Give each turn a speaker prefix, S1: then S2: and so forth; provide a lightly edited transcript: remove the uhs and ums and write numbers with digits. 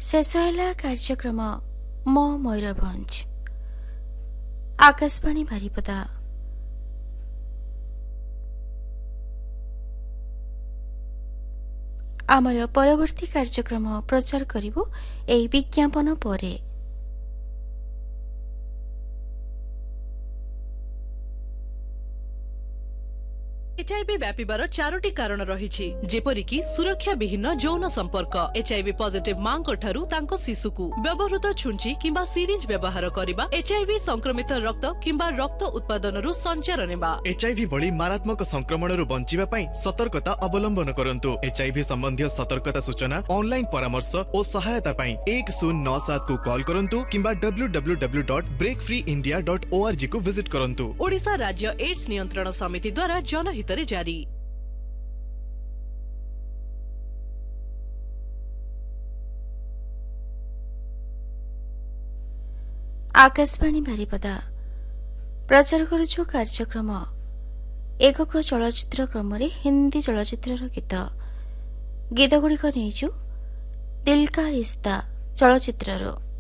S1: शेष है कार्यक्रम मो मयूरभंज आकाशवाणी बारिपदा। आमर परवर्ती कार्यक्रम प्रचार करिबो एई विज्ञापन परे।
S2: एचआईवी व्यापिबार 4टी कारण रहिछि, जेपरिकि सुरक्षा विहीन यौन संपर्क, एचआईवी पॉजिटिव मांको ठारू तांको शिशुकु व्यवहृत छुंची किंबा सिरिंज व्यवहार करिबा, एचआईवी संक्रमित रक्त किंबा रक्त उत्पादनरु संचार नेबा।
S3: एचआईवी भली मारात्मक संक्रमणरु बंचिबा पई सतर्कता अवलंबन करंतु। एचआईवी संबंधी सतर्कता सूचना, ऑनलाइन परामर्श और सहायता पई 1097 को कॉल करंतु किंबा www.breakfreeindia.org को विजिट करंतु।
S2: ओडिशा राज्य एड्स नियंत्रण समिति द्वारा जनहित जारी।
S1: आकाशवाणी बारिपदा प्रचार करुछु कार्यक्रम एकक चलचित्र क्रम रे हिंदी चलचित्र गीत गीत गुड़िक नहीं दिल का रिश्ता चलचित्र।